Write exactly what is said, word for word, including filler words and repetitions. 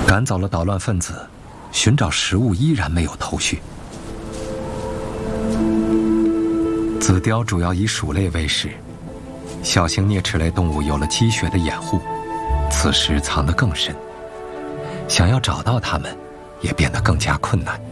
赶走了捣乱分子，寻找食物依然没有头绪。紫貂主要以鼠类为食，小型啮齿类动物有了积雪的掩护，此时藏得更深，想要找到它们，也变得更加困难。